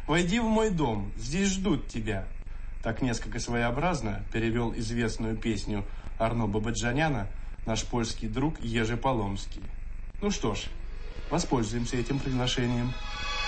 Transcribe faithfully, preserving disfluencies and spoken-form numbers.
Войди в мой дом, здесь ждут тебя. Так несколько своеобразно перевел известную песню Арно Бабаджаняна наш польский друг Ежи Поломский. Ну что ж, воспользуемся этим приглашением.